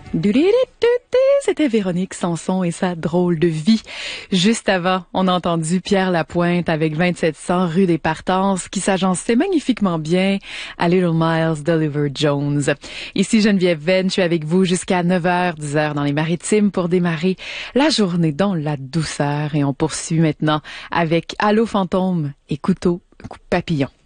C'était Véronique Sanson et sa drôle de vie. Juste avant, on a entendu Pierre Lapointe avec 2700 rue des Partences qui s'agençait magnifiquement bien à Little Miles d'Oliver Jones. Ici Geneviève Venn, je suis avec vous jusqu'à 9h, 10h dans les Maritimes pour démarrer la journée dans la douceur. Et on poursuit maintenant avec Allô fantôme et couteau papillon.